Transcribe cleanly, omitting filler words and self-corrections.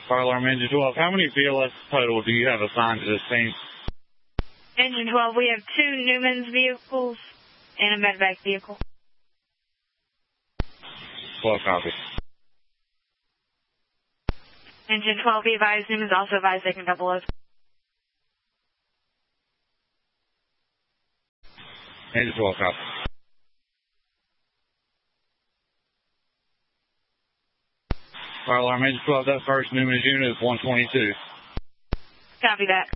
Fire alarm engine 12. How many BLS total do you have assigned to this team? Engine 12, we have 2 Newman's vehicles and a medevac vehicle. 12 copy. Engine 12, be advised, Newman's also advised they can double load. Engine 12 copy. Fire alarm engine 12, that first Newman's unit is 122. Copy that.